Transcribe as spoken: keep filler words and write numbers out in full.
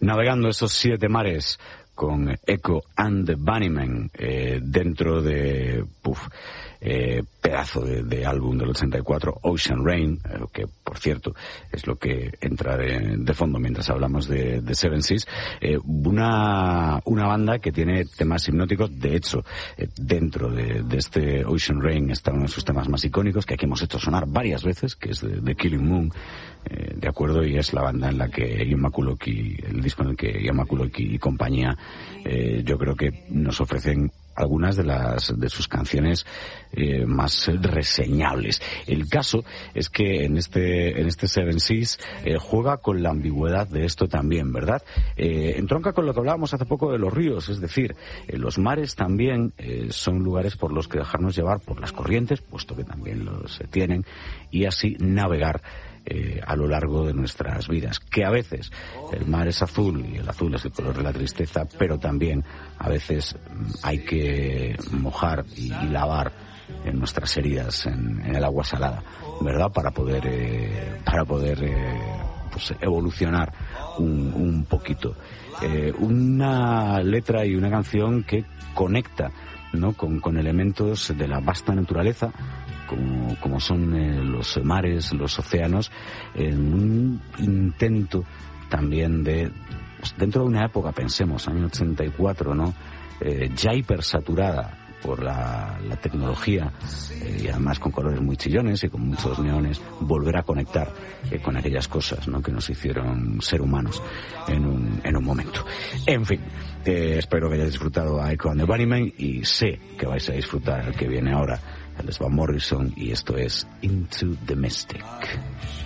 Navegando esos siete mares con Echo and the Bunnymen eh, dentro de puf, eh, pedazo de, de álbum del ochenta y cuatro, Ocean Rain, eh, que por cierto es lo que entra de, de fondo mientras hablamos de, de Seven Seas, eh, una, una banda que tiene temas hipnóticos. De hecho, eh, dentro de, de este Ocean Rain está uno de sus temas más icónicos que aquí hemos hecho sonar varias veces, que es de, de Killing Moon, eh, de acuerdo, y es la banda en la que Ian McCulloch y el disco en el que Ian McCulloch y compañía eh, yo creo que nos ofrecen algunas de las de sus canciones eh, más reseñables. El caso es que en este en este Seven Seas eh, juega con la ambigüedad de esto también, ¿verdad? Eh, entronca con lo que hablábamos hace poco de los ríos, es decir, eh, los mares también eh, son lugares por los que dejarnos llevar por las corrientes, puesto que también los eh, tienen, y así navegar Eh, a lo largo de nuestras vidas, que a veces el mar es azul y el azul es el color de la tristeza, pero también a veces hay que mojar y, y lavar en nuestras heridas en, en el agua salada, ¿verdad? Para poder eh, para poder eh, pues evolucionar un, un poquito. Eh, una letra y una canción que conecta, ¿no?, con, con elementos de la vasta naturaleza, como, como son eh, los mares, los océanos, en un intento también de, pues, dentro de una época, pensemos, año ochenta y cuatro, ¿no?, eh, ya hipersaturada por la, la tecnología, eh, y además con colores muy chillones y con muchos neones, volver a conectar eh, con aquellas cosas, ¿no?, que nos hicieron ser humanos en un, en un momento. En fin, eh, espero que hayáis disfrutado a Echo and the Bunnymen y sé que vais a disfrutar el que viene ahora. Él es Van Morrison y esto es Into the Mystic.